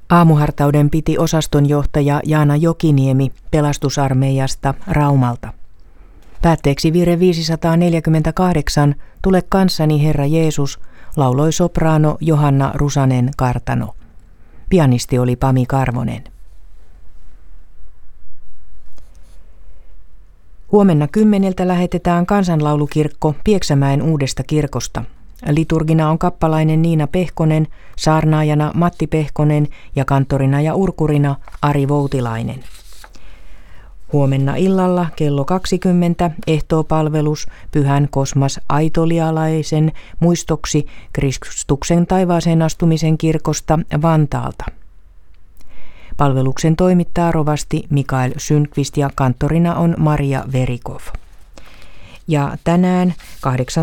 Aamuhartauden piti osastonjohtaja Jaana Jokiniemi pelastusarmeijasta Raumalta. Päätteeksi vire 548, Tule kanssani Herra Jeesus, lauloi sopraano Johanna Rusanen-Kartano. Pianisti oli Pami Karvonen. Huomenna 10 lähetetään kansanlaulukirkko Pieksämäen uudesta kirkosta. Liturgina on kappalainen Niina Pehkonen, saarnaajana Matti Pehkonen ja kanttorina ja urkurina Ari Voutilainen. Huomenna illalla kello 20 ehtoopalvelus Pyhän Kosmas Aitolialaisen muistoksi Kristuksen taivaaseen astumisen kirkosta Vantaalta. Palveluksen toimittaa rovasti Mikael Sundqvist ja kanttorina on Maria Verikov. Ja tänään